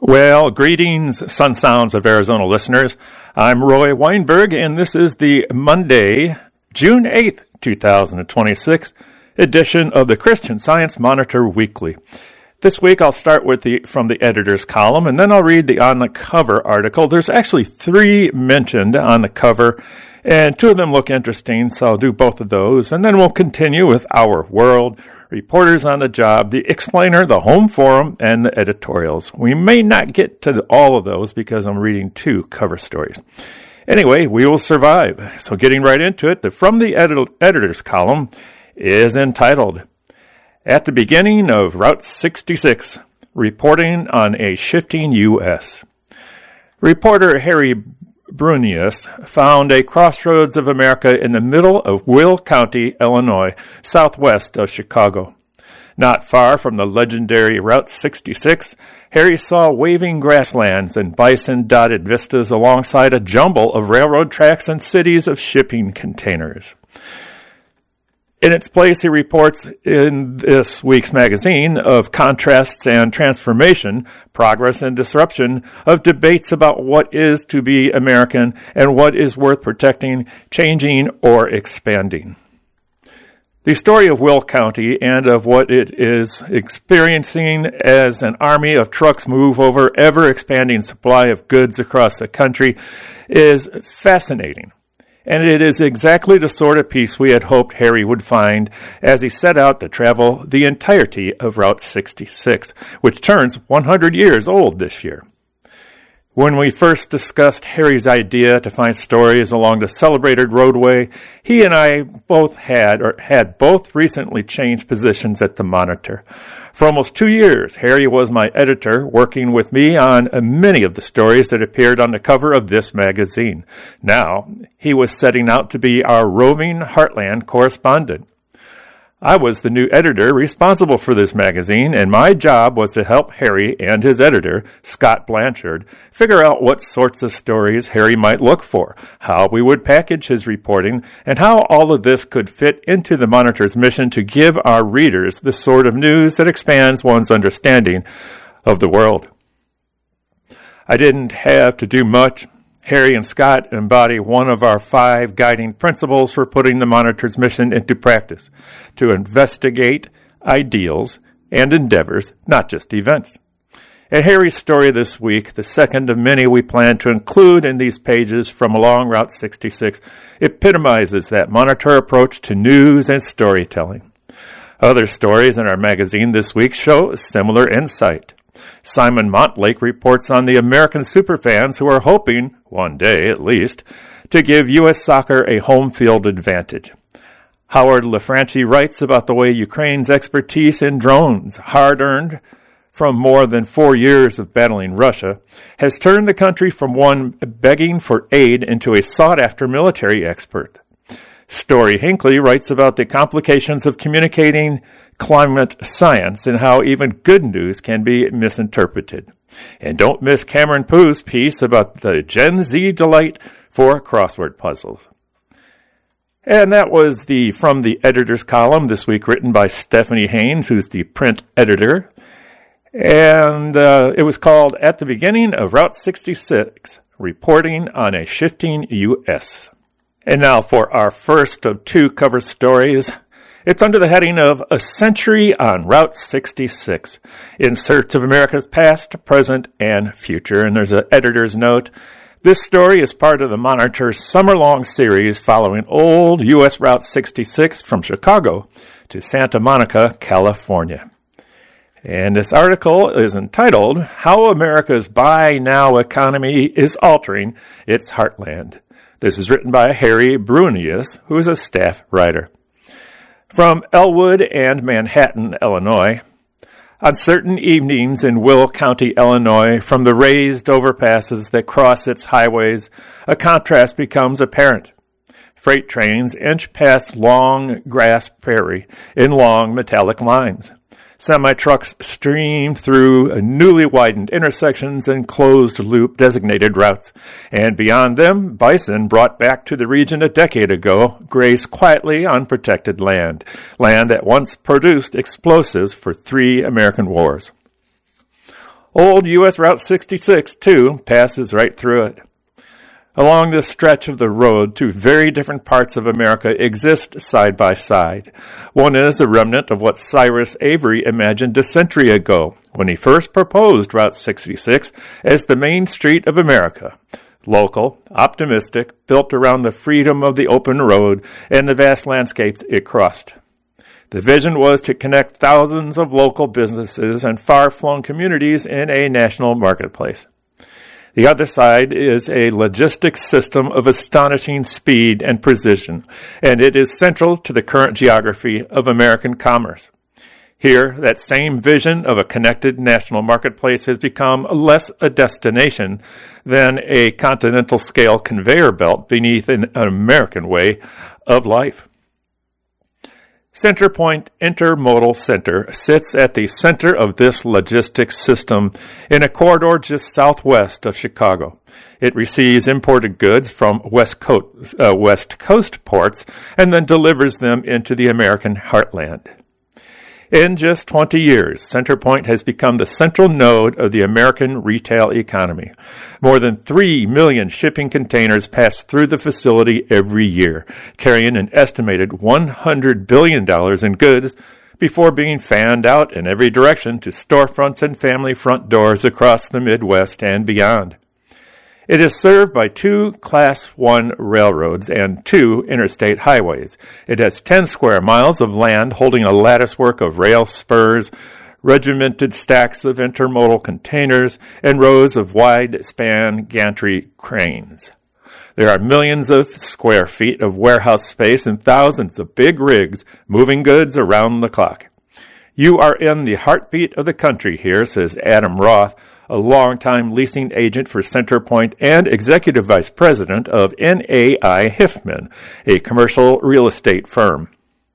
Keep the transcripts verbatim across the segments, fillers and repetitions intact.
Well, greetings, Sun Sounds of Arizona listeners. I'm Roy Weinberg, and this is the Monday, June eighth, twenty twenty-six edition of the Christian Science Monitor Weekly. This week I'll start with the from the editor's column, and then I'll read the on the cover article. There's actually three mentioned on the cover, and two of them look interesting, so I'll do both of those. And then we'll continue with Our World, Reporters on the Job, The Explainer, the Home Forum, and the editorials. We may not get to all of those because I'm reading two cover stories. Anyway, we will survive. So getting right into it, the From the edit- Editor's column is entitled, At the Beginning of Route sixty-six, Reporting on a Shifting U S Reporter Harry Brunius found a crossroads of America in the middle of Will County, Illinois, southwest of Chicago. Not far from the legendary Route sixty-six, Harry saw waving grasslands and bison-dotted vistas alongside a jumble of railroad tracks and cities of shipping containers. In its place, he reports in this week's magazine of contrasts and transformation, progress and disruption, of debates about what is to be American and what is worth protecting, changing, or expanding. The story of Will County and of what it is experiencing as an army of trucks move over ever-expanding supply of goods across the country is fascinating. And it is exactly the sort of piece we had hoped Harry would find as he set out to travel the entirety of Route sixty-six, which turns one hundred years old this year. When we first discussed Harry's idea to find stories along the celebrated roadway, he and I both had or had both recently changed positions at the Monitor. For almost two years, Harry was my editor, working with me on many of the stories that appeared on the cover of this magazine. Now, he was setting out to be our roving Heartland correspondent. I was the new editor responsible for this magazine, and my job was to help Harry and his editor, Scott Blanchard, figure out what sorts of stories Harry might look for, how we would package his reporting, and how all of this could fit into the Monitor's mission to give our readers the sort of news that expands one's understanding of the world. I didn't have to do much. Harry and Scott embody one of our five guiding principles for putting the Monitor's mission into practice, to investigate ideals and endeavors, not just events. And Harry's story this week, the second of many we plan to include in these pages from along Route sixty-six, epitomizes that Monitor approach to news and storytelling. Other stories in our magazine this week show similar insight. Simon Montlake reports on the American superfans who are hoping, one day at least, to give U S soccer a home field advantage. Howard LaFranchi writes about the way Ukraine's expertise in drones, hard-earned from more than four years of battling Russia, has turned the country from one begging for aid into a sought-after military expert. Story Hinckley writes about the complications of communicating climate science and how even good news can be misinterpreted. And don't miss Cameron Pooh's piece about the Gen Z delight for crossword puzzles. And that was the From the Editor's column this week, written by Stephanie Haynes, who's the print editor. And uh, it was called At the Beginning of Route sixty-six, Reporting on a Shifting U S And now for our first of two cover stories. It's under the heading of A Century on Route sixty-six, in search of America's past, present, and future. And there's an editor's note. This story is part of the Monitor's summer-long series following old U S Route sixty-six from Chicago to Santa Monica, California. And this article is entitled, How America's Buy Now Economy is Altering Its Heartland. This is written by Harry Brunius, who is a staff writer. From Elwood and Manhattan, Illinois. On certain evenings in Will County, Illinois, from the raised overpasses that cross its highways, a contrast becomes apparent. Freight trains inch past long grass prairie in long metallic lines. Semi-trucks stream through newly widened intersections and closed-loop designated routes. And beyond them, bison brought back to the region a decade ago graze quietly on protected land, land that once produced explosives for three American wars. Old U S Route sixty-six, too, passes right through it. Along this stretch of the road, two very different parts of America exist side by side. One is a remnant of what Cyrus Avery imagined a century ago, when he first proposed Route sixty-six as the main street of America. Local, optimistic, built around the freedom of the open road and the vast landscapes it crossed. The vision was to connect thousands of local businesses and far-flung communities in a national marketplace. The other side is a logistics system of astonishing speed and precision, and it is central to the current geography of American commerce. Here, that same vision of a connected national marketplace has become less a destination than a continental-scale conveyor belt beneath an American way of life. CenterPoint Intermodal Center sits at the center of this logistics system in a corridor just southwest of Chicago. It receives imported goods from West Coast, uh, West Coast ports and then delivers them into the American heartland. In just twenty years, CenterPoint has become the central node of the American retail economy. More than three million shipping containers pass through the facility every year, carrying an estimated one hundred billion dollars in goods before being fanned out in every direction to storefronts and family front doors across the Midwest and beyond. It is served by two Class one railroads and two interstate highways. It has ten square miles of land holding a latticework of rail spurs, regimented stacks of intermodal containers, and rows of wide-span gantry cranes. There are millions of square feet of warehouse space and thousands of big rigs moving goods around the clock. You are in the heartbeat of the country here, says Adam Roth, a longtime leasing agent for CenterPoint and executive vice president of N A I Hiffman, a commercial real estate firm.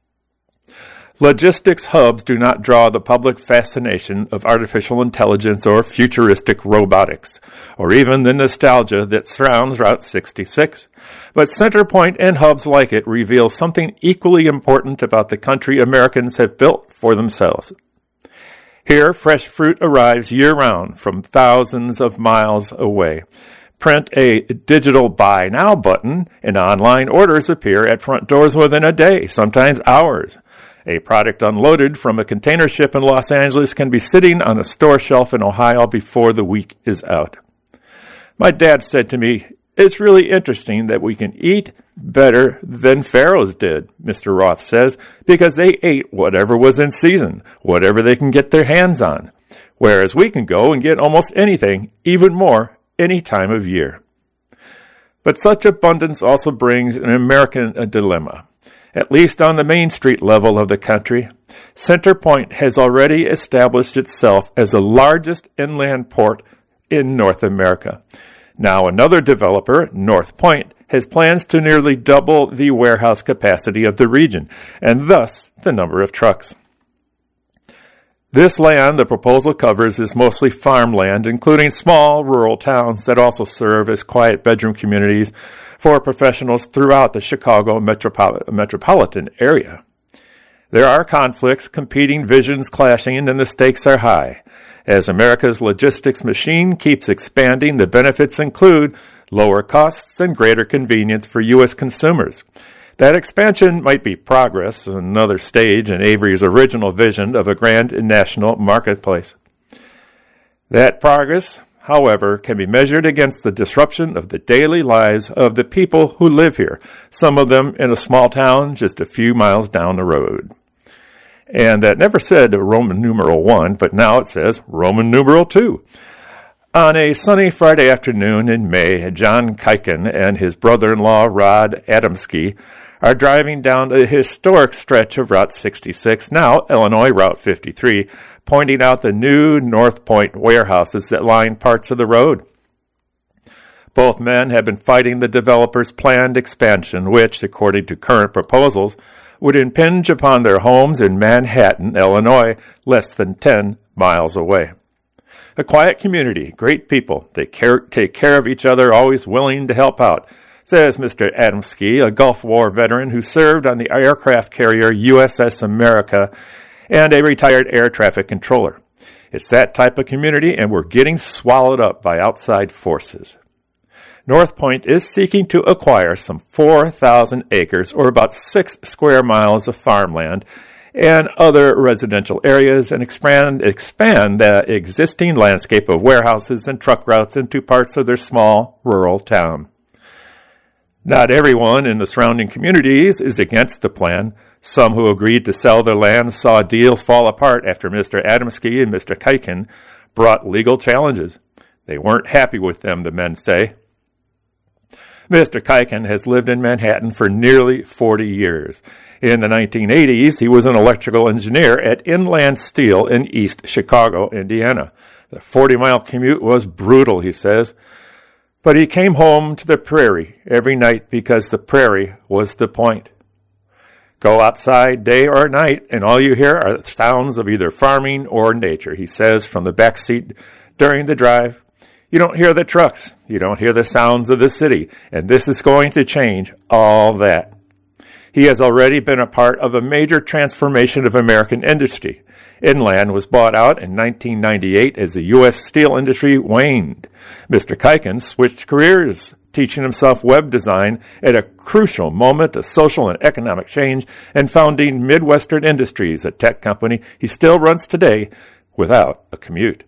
Logistics hubs do not draw the public fascination of artificial intelligence or futuristic robotics, or even the nostalgia that surrounds Route sixty-six. But CenterPoint and hubs like it reveal something equally important about the country Americans have built for themselves. Here, fresh fruit arrives year-round from thousands of miles away. Print a digital Buy Now button, and online orders appear at front doors within a day, sometimes hours. A product unloaded from a container ship in Los Angeles can be sitting on a store shelf in Ohio before the week is out. My dad said to me, "It's really interesting that we can eat better than pharaohs did," Mister Roth says, because they ate whatever was in season, whatever they can get their hands on, whereas we can go and get almost anything, even more, any time of year. But such abundance also brings an American dilemma. At least on the Main Street level of the country, CenterPoint has already established itself as the largest inland port in North America. Now another developer, North Point, has plans to nearly double the warehouse capacity of the region, and thus the number of trucks. This land the proposal covers is mostly farmland, including small rural towns that also serve as quiet bedroom communities for professionals throughout the Chicago metropol- metropolitan area. There are conflicts, competing visions clashing, and the stakes are high. As America's logistics machine keeps expanding, the benefits include lower costs and greater convenience for U S consumers. That expansion might be progress, another stage in Avery's original vision of a grand national marketplace. That progress, however, can be measured against the disruption of the daily lives of the people who live here, some of them in a small town just a few miles down the road. And that never said Roman numeral one, but now it says Roman numeral two. On a sunny Friday afternoon in May, John Kiken and his brother-in-law Rod Adamski are driving down a historic stretch of Route sixty-six, now Illinois Route fifty-three, pointing out the new North Point warehouses that line parts of the road. Both men have been fighting the developer's planned expansion, which, according to current proposals, would impinge upon their homes in Manhattan, Illinois, less than ten miles away. A quiet community, great people. They care, take care of each other, always willing to help out, says Mister Adamski, a Gulf War veteran who served on the aircraft carrier U S S America and a retired air traffic controller. It's that type of community, and we're getting swallowed up by outside forces. North Point is seeking to acquire some four thousand acres, or about six square miles of farmland, and other residential areas, and expand, expand the existing landscape of warehouses and truck routes into parts of their small rural town. Not everyone in the surrounding communities is against the plan. Some who agreed to sell their land saw deals fall apart after Mister Adamski and Mister Kuiken brought legal challenges. They weren't happy with them, the men say. Mister Kuiken has lived in Manhattan for nearly forty years. In the nineteen eighties, he was an electrical engineer at Inland Steel in East Chicago, Indiana. The forty-mile commute was brutal, he says. But he came home to the prairie every night because the prairie was the point. Go outside day or night, and all you hear are the sounds of either farming or nature, he says from the back seat during the drive. You don't hear the trucks. You don't hear the sounds of the city. And this is going to change all that. He has already been a part of a major transformation of American industry. Inland was bought out in nineteen ninety-eight as the U S steel industry waned. Mister Kuiken switched careers, teaching himself web design at a crucial moment of social and economic change, and founding Midwestern Industries, a tech company he still runs today without a commute.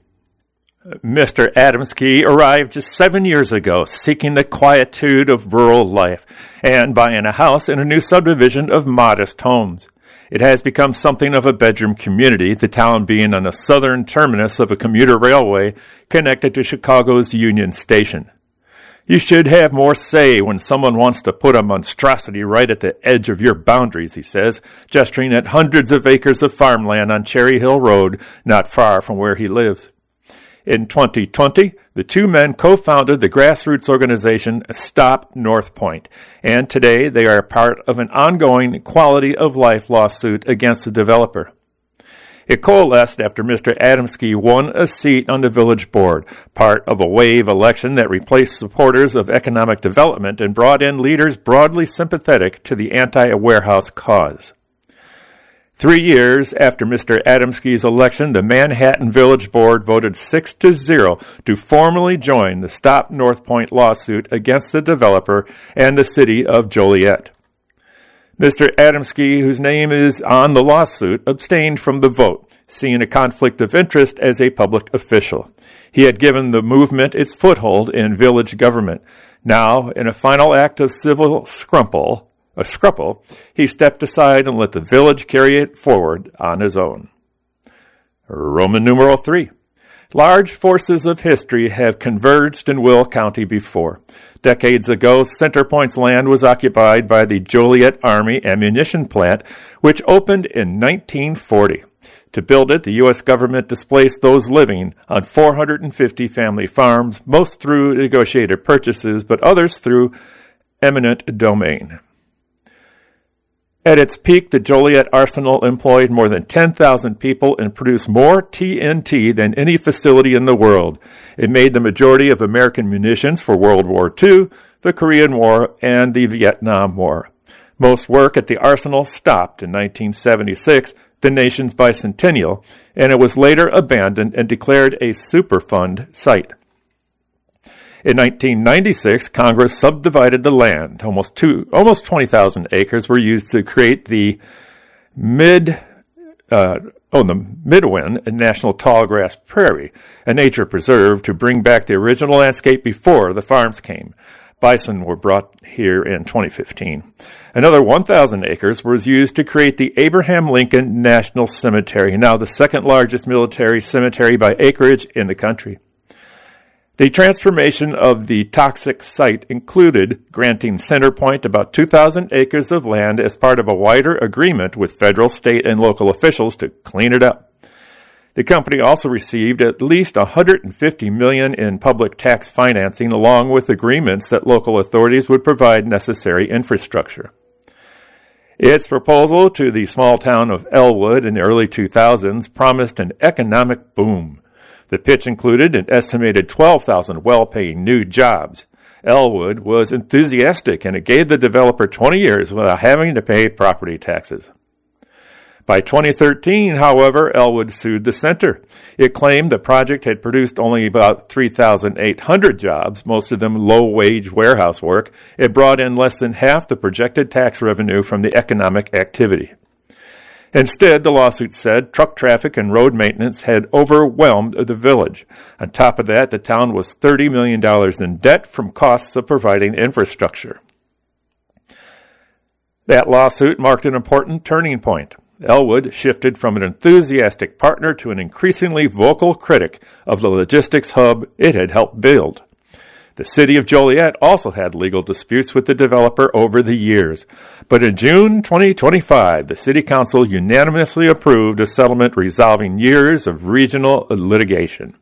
Mister Adamski arrived just seven years ago, seeking the quietude of rural life and buying a house in a new subdivision of modest homes. It has become something of a bedroom community, the town being on the southern terminus of a commuter railway connected to Chicago's Union Station. You should have more say when someone wants to put a monstrosity right at the edge of your boundaries, he says, gesturing at hundreds of acres of farmland on Cherry Hill Road, not far from where he lives. In twenty twenty, the two men co-founded the grassroots organization Stop North Point, and today they are part of an ongoing quality of life lawsuit against the developer. It coalesced after Mister Adamski won a seat on the village board, part of a wave election that replaced supporters of economic development and brought in leaders broadly sympathetic to the anti-warehouse cause. Three years after Mister Adamski's election, the Manhattan Village Board voted six to zero to formally join the Stop North Point lawsuit against the developer and the city of Joliet. Mister Adamski, whose name is on the lawsuit, abstained from the vote, seeing a conflict of interest as a public official. He had given the movement its foothold in village government. Now, in a final act of civil scrumple, a scruple, he stepped aside and let the village carry it forward on his own. Roman numeral three. Large forces of history have converged in Will County before. Decades ago, Center Point's land was occupied by the Joliet Army Ammunition Plant, which opened in nineteen forty. To build it, the U S government displaced those living on four hundred fifty family farms, most through negotiated purchases, but others through eminent domain. At its peak, the Joliet Arsenal employed more than ten thousand people and produced more T N T than any facility in the world. It made the majority of American munitions for World War Two, the Korean War, and the Vietnam War. Most work at the arsenal stopped in nineteen seventy-six, the nation's bicentennial, and it was later abandoned and declared a Superfund site. In nineteen ninety-six, Congress subdivided the land. Almost two, almost twenty thousand acres were used to create the mid, uh, oh, the Midwin National Tallgrass Prairie, a nature preserve to bring back the original landscape before the farms came. Bison were brought here in twenty fifteen. Another one thousand acres was used to create the Abraham Lincoln National Cemetery, now the second largest military cemetery by acreage in the country. The transformation of the toxic site included granting Center Point about two thousand acres of land as part of a wider agreement with federal, state, and local officials to clean it up. The company also received at least one hundred fifty million dollars in public tax financing, along with agreements that local authorities would provide necessary infrastructure. Its proposal to the small town of Elwood in the early two thousands promised an economic boom. The pitch included an estimated twelve thousand well-paying new jobs. Elwood was enthusiastic, and it gave the developer twenty years without having to pay property taxes. By twenty thirteen, however, Elwood sued the center. It claimed the project had produced only about three thousand eight hundred jobs, most of them low-wage warehouse work. It brought in less than half the projected tax revenue from the economic activity. Instead, the lawsuit said truck traffic and road maintenance had overwhelmed the village. On top of that, the town was thirty million dollars in debt from costs of providing infrastructure. That lawsuit marked an important turning point. Elwood shifted from an enthusiastic partner to an increasingly vocal critic of the logistics hub it had helped build. The city of Joliet also had legal disputes with the developer over the years. But in June twenty twenty-five, the city council unanimously approved a settlement resolving years of regional litigation.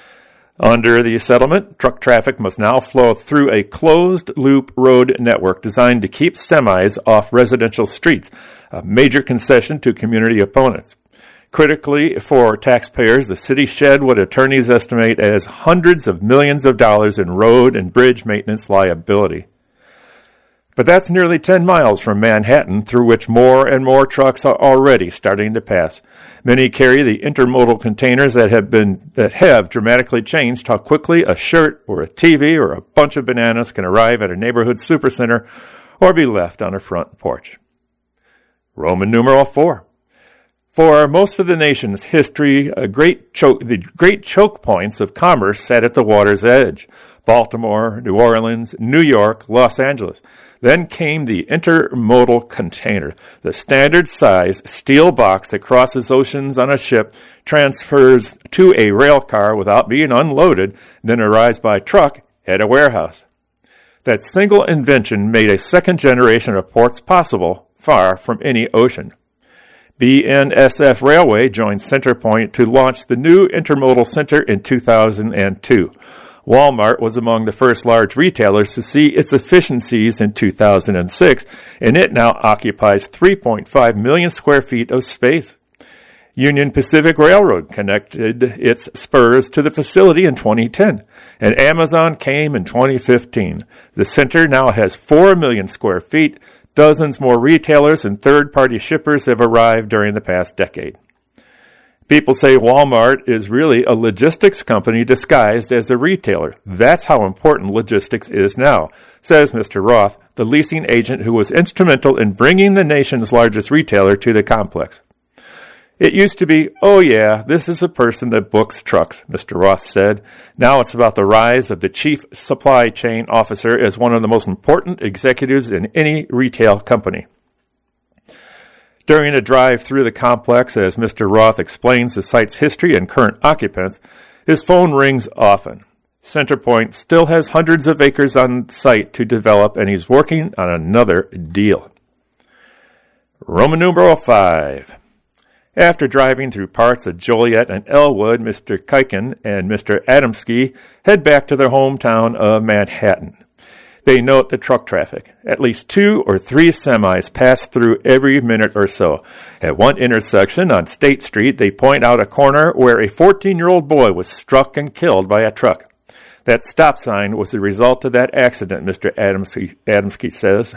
Under the settlement, truck traffic must now flow through a closed-loop road network designed to keep semis off residential streets, a major concession to community opponents. Critically for taxpayers, the city shed what attorneys estimate as hundreds of millions of dollars in road and bridge maintenance liability. But that's nearly ten miles from Manhattan, through which more and more trucks are already starting to pass. Many carry the intermodal containers that have been that have dramatically changed how quickly a shirt or a T V or a bunch of bananas can arrive at a neighborhood supercenter or be left on a front porch. Roman numeral four. For most of the nation's history, a great choke, the great choke points of commerce sat at the water's edge. Baltimore, New Orleans, New York, Los Angeles. Then came the intermodal container, the standard-size steel box that crosses oceans on a ship, transfers to a rail car without being unloaded, then arrives by truck at a warehouse. That single invention made a second generation of ports possible, far from any ocean. B N S F Railway joined Centerpoint to launch the new Intermodal Center in two thousand two. Walmart was among the first large retailers to see its efficiencies in two thousand six, and it now occupies three point five million square feet of space. Union Pacific Railroad connected its spurs to the facility in twenty ten, and Amazon came in twenty fifteen. The center now has four million square feet. Dozens more retailers and third-party shippers have arrived during the past decade. People say Walmart is really a logistics company disguised as a retailer. That's how important logistics is now, says Mister Roth, the leasing agent who was instrumental in bringing the nation's largest retailer to the complex. It used to be, oh yeah, this is a person that books trucks, Mister Roth said. Now it's about the rise of the chief supply chain officer as one of the most important executives in any retail company. During a drive through the complex, as Mister Roth explains the site's history and current occupants, his phone rings often. Centerpoint still has hundreds of acres on site to develop, and he's working on another deal. Roman numeral five. After driving through parts of Joliet and Elwood, Mister Kuiken and Mister Adamski head back to their hometown of Manhattan. They note the truck traffic. At least two or three semis pass through every minute or so. At one intersection on State Street, they point out a corner where a fourteen-year-old boy was struck and killed by a truck. That stop sign was the result of that accident, Mister Adamski, Adamski says.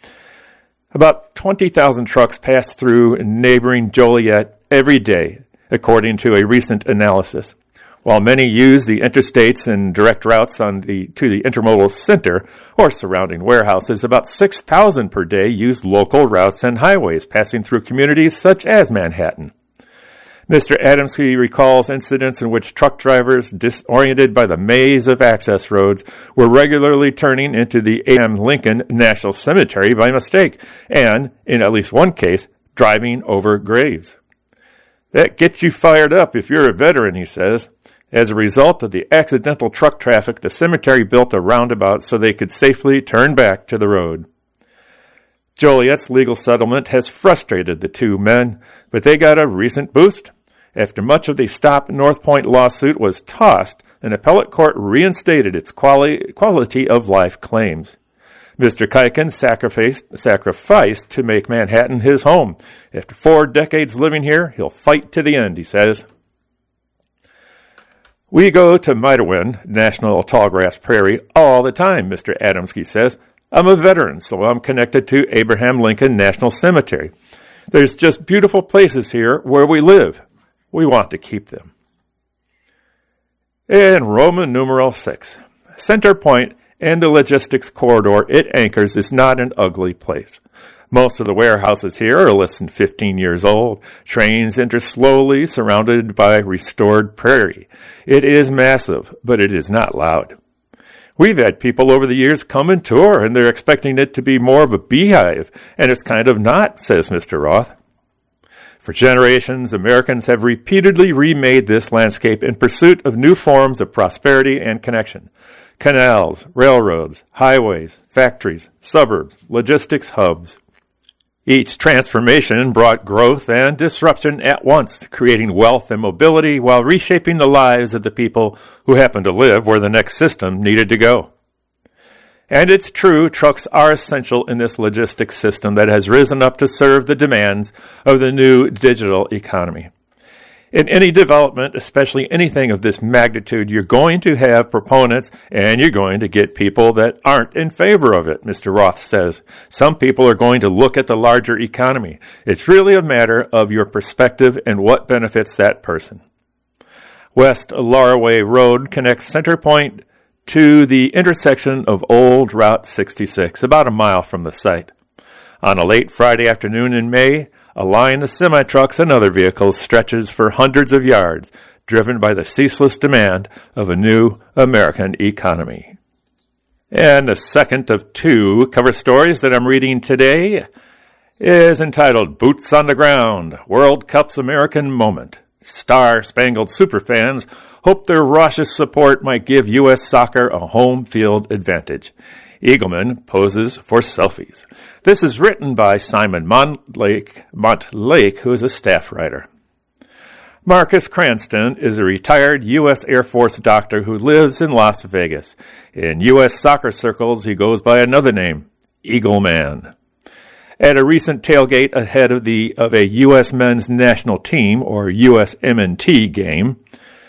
About twenty thousand trucks pass through neighboring Joliet every day, according to a recent analysis. While many use the interstates and direct routes on the to the Intermodal Center or surrounding warehouses, about six thousand per day use local routes and highways passing through communities such as Manhattan. Mister Adamski recalls incidents in which truck drivers, disoriented by the maze of access roads, were regularly turning into the Abraham Lincoln National Cemetery by mistake, and, in at least one case, driving over graves. That gets you fired up if you're a veteran, he says. As a result of the accidental truck traffic, the cemetery built a roundabout so they could safely turn back to the road. Joliet's legal settlement has frustrated the two men, but they got a recent boost. After much of the Stop North Point lawsuit was tossed, an appellate court reinstated its quali- quality of life claims. Mister Kuiken sacrificed, sacrificed to make Manhattan his home. After four decades living here, he'll fight to the end, he says. We go to Midawin, National Tallgrass Prairie, all the time, Mister Adamski says. I'm a veteran, so I'm connected to Abraham Lincoln National Cemetery. There's just beautiful places here where we live. We want to keep them. And Roman numeral six. Center Point and the logistics corridor it anchors is not an ugly place. Most of the warehouses here are less than fifteen years old. Trains enter slowly, surrounded by restored prairie. It is massive, but it is not loud. We've had people over the years come and tour, and they're expecting it to be more of a beehive, and it's kind of not, says Mister Roth. For generations, Americans have repeatedly remade this landscape in pursuit of new forms of prosperity and connection. Canals, railroads, highways, factories, suburbs, logistics hubs. Each transformation brought growth and disruption at once, creating wealth and mobility while reshaping the lives of the people who happened to live where the next system needed to go. And it's true, trucks are essential in this logistics system that has risen up to serve the demands of the new digital economy. In any development, especially anything of this magnitude, you're going to have proponents and you're going to get people that aren't in favor of it, Mister Roth says. Some people are going to look at the larger economy. It's really a matter of your perspective and what benefits that person. West Laraway Road connects Center Point to the intersection of Old Route sixty-six, about a mile from the site. On a late Friday afternoon in May, a line of semi-trucks and other vehicles stretches for hundreds of yards, driven by the ceaseless demand of a new American economy. And the second of two cover stories that I'm reading today is entitled Boots on the Ground, World Cup's American Moment. Star-spangled superfans hope their raucous support might give U S soccer a home field advantage. Eagleman poses for selfies. This is written by Simon Montlake, Montlake, who is a staff writer. Marcus Cranston is a retired U S Air Force doctor who lives in Las Vegas. In U S soccer circles, he goes by another name, Eagleman. At a recent tailgate ahead of the of a U S men's national team, or U S M N T game,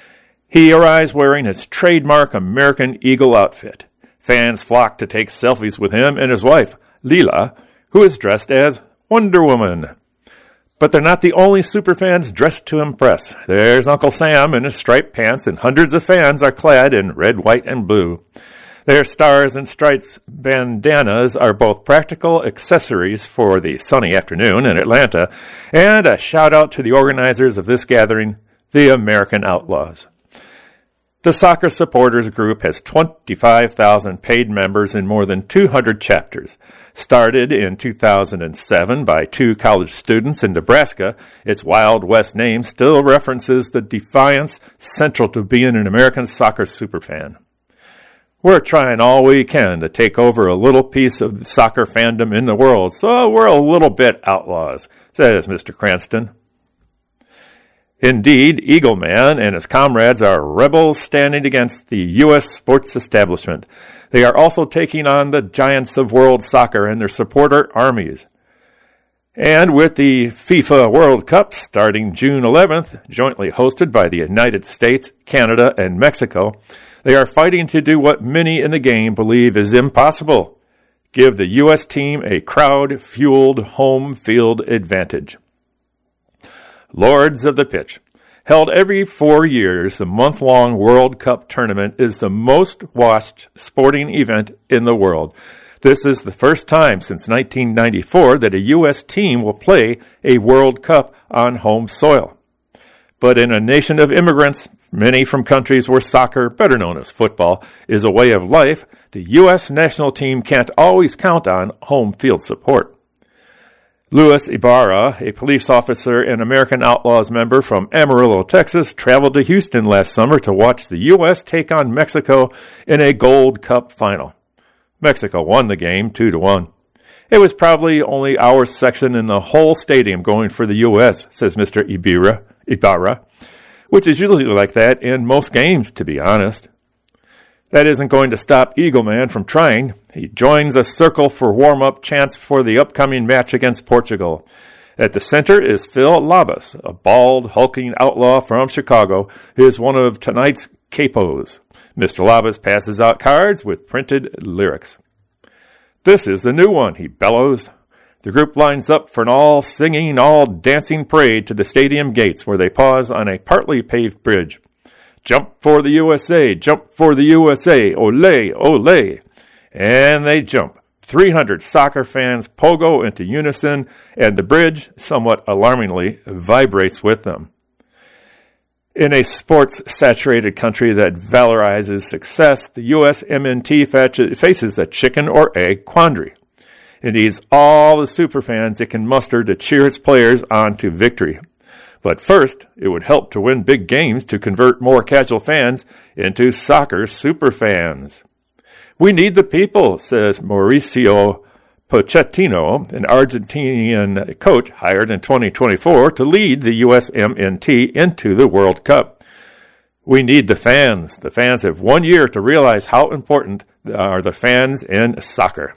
he arrives wearing his trademark American Eagle outfit. Fans flock to take selfies with him and his wife, Leela, who is dressed as Wonder Woman. But they're not the only superfans dressed to impress. There's Uncle Sam in his striped pants, and hundreds of fans are clad in red, white, and blue. Their stars and stripes bandanas are both practical accessories for the sunny afternoon in Atlanta, and a shout-out to the organizers of this gathering, the American Outlaws. The soccer supporters group has twenty-five thousand paid members in more than two hundred chapters. Started in two thousand seven by two college students in Nebraska, its Wild West name still references the defiance central to being an American soccer superfan. We're trying all we can to take over a little piece of the soccer fandom in the world, so we're a little bit outlaws, says Mister Cranston. Indeed, Eagleman and his comrades are rebels standing against the U S sports establishment. They are also taking on the giants of world soccer and their supporter armies. And with the FIFA World Cup starting June eleventh, jointly hosted by the United States, Canada, and Mexico, they are fighting to do what many in the game believe is impossible: give the U S team a crowd-fueled home field advantage. Lords of the Pitch. Held every four years, the month-long World Cup tournament is the most-watched sporting event in the world. This is the first time since nineteen ninety-four that a U S team will play a World Cup on home soil. But in a nation of immigrants, many from countries where soccer, better known as football, is a way of life, the U S national team can't always count on home field support. Luis Ibarra, a police officer and American Outlaws member from Amarillo, Texas, traveled to Houston last summer to watch the U S take on Mexico in a Gold Cup final. Mexico won the game two to one. It was probably only our section in the whole stadium going for the U S, says Mister Ibarra, Ibarra, which is usually like that in most games, to be honest. That isn't going to stop Eagleman from trying. He joins a circle for warm-up chants for the upcoming match against Portugal. At the center is Phil Labas, a bald, hulking outlaw from Chicago, who is one of tonight's capos. Mister Labas passes out cards with printed lyrics. "This is the new one," he bellows. The group lines up for an all-singing, all-dancing parade to the stadium gates, where they pause on a partly paved bridge. Jump for the U S A, jump for the U S A, ole, ole. And they jump. three hundred soccer fans pogo into unison, and the bridge, somewhat alarmingly, vibrates with them. In a sports-saturated country that valorizes success, the U S M N T faces a chicken or egg quandary. It needs all the superfans it can muster to cheer its players on to victory. But first, it would help to win big games to convert more casual fans into soccer superfans. We need the people, says Mauricio Pochettino, an Argentinian coach hired in twenty twenty-four to lead the U S M N T into the World Cup. We need the fans. The fans have one year to realize how important are the fans in soccer.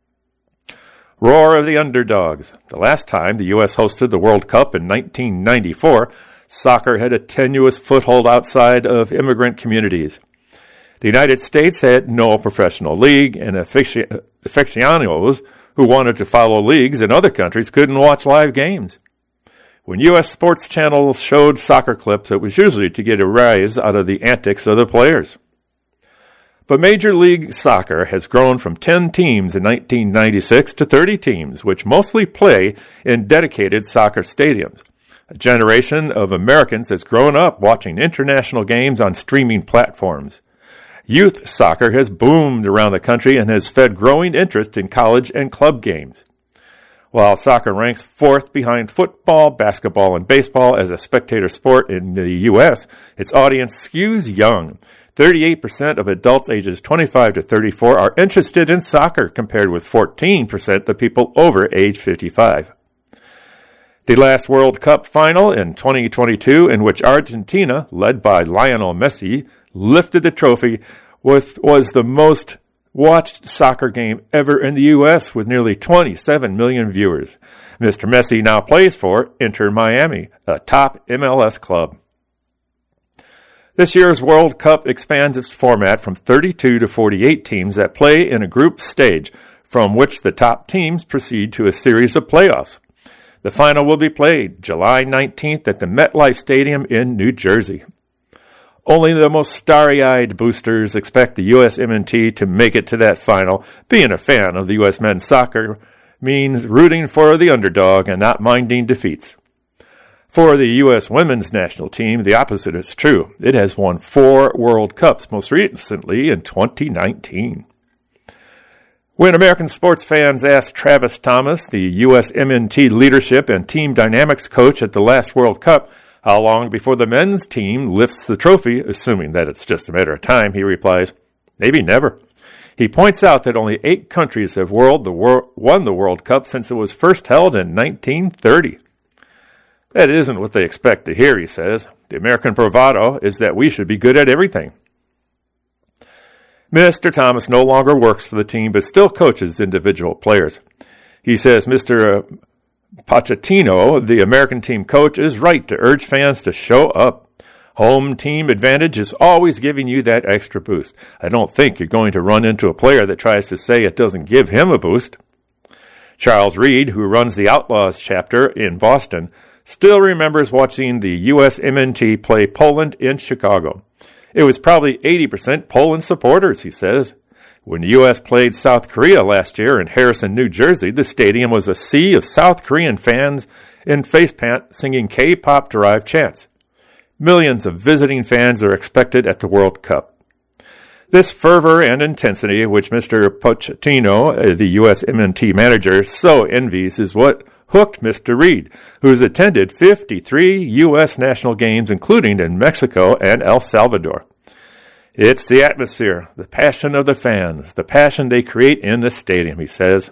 Roar of the underdogs. The last time the U S hosted the World Cup in nineteen ninety-four, soccer had a tenuous foothold outside of immigrant communities. The United States had no professional league, and afici- aficionados who wanted to follow leagues in other countries couldn't watch live games. When U S sports channels showed soccer clips, it was usually to get a rise out of the antics of the players. But Major League Soccer has grown from ten teams in nineteen ninety-six to thirty teams, which mostly play in dedicated soccer stadiums. A generation of Americans has grown up watching international games on streaming platforms. Youth soccer has boomed around the country and has fed growing interest in college and club games. While soccer ranks fourth behind football, basketball, and baseball as a spectator sport in the U S, its audience skews young. thirty-eight percent of adults ages twenty-five to thirty-four are interested in soccer, compared with fourteen percent of people over age fifty-five. The last World Cup final in twenty twenty-two, in which Argentina, led by Lionel Messi, lifted the trophy, with, was the most watched soccer game ever in the U S, with nearly twenty-seven million viewers. Mister Messi now plays for Inter Miami, a top M L S club. This year's World Cup expands its format from thirty-two to forty-eight teams that play in a group stage, from which the top teams proceed to a series of playoffs. The final will be played July nineteenth at the MetLife Stadium in New Jersey. Only the most starry-eyed boosters expect the U S M N T to make it to that final. Being a fan of the U S men's soccer means rooting for the underdog and not minding defeats. For the U S women's national team, the opposite is true. It has won four World Cups, most recently in twenty nineteen. When American sports fans asked Travis Thomas, the U S M N T leadership and team dynamics coach at the last World Cup, how long before the men's team lifts the trophy, assuming that it's just a matter of time, he replies, maybe never. He points out that only eight countries have world the wor- won the World Cup since it was first held in nineteen thirty. That isn't what they expect to hear, he says. The American bravado is that we should be good at everything. Mister Thomas no longer works for the team, but still coaches individual players. He says Mister Pochettino, the American team coach, is right to urge fans to show up. Home team advantage is always giving you that extra boost. I don't think you're going to run into a player that tries to say it doesn't give him a boost. Charles Reed, who runs the Outlaws chapter in Boston, still remembers watching the U S M N T play Poland in Chicago. It was probably eighty percent Poland supporters, he says. When the U S played South Korea last year in Harrison, New Jersey, the stadium was a sea of South Korean fans in facepaint singing K-pop derived chants. Millions of visiting fans are expected at the World Cup. This fervor and intensity, which Mister Pochettino, the U S M N T manager, so envies, is what hooked Mister Reed, who's attended fifty-three U S national games, including in Mexico and El Salvador. It's the atmosphere, the passion of the fans, the passion they create in the stadium, he says.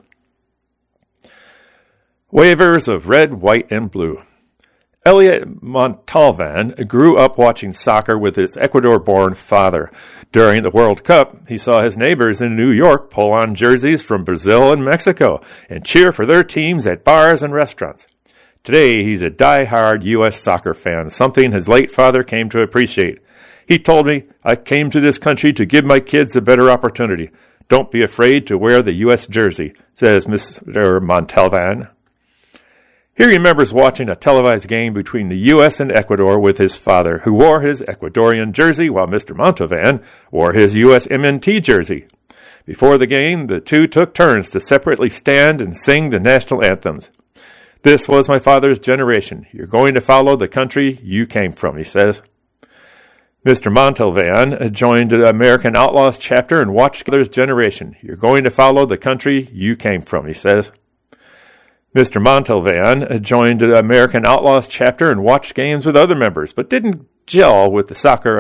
Waivers of red, white, and blue. Elliot Montalvan grew up watching soccer with his Ecuador-born father. During the World Cup, he saw his neighbors in New York pull on jerseys from Brazil and Mexico and cheer for their teams at bars and restaurants. Today, he's a die-hard U S soccer fan, something his late father came to appreciate. He told me, I came to this country to give my kids a better opportunity. Don't be afraid to wear the U S jersey, says Mister Montalvan. He remembers watching a televised game between the U S and Ecuador with his father, who wore his Ecuadorian jersey while Mister Montalvan wore his U S M N T jersey. Before the game, the two took turns to separately stand and sing the national anthems. This was my father's generation. You're going to follow the country you came from, he says. Mister Montalvan joined the American Outlaws chapter and watched Father's generation. You're going to follow the country you came from, he says. Mister Montalvan joined the American Outlaws chapter and watched games with other members, but didn't gel with the soccer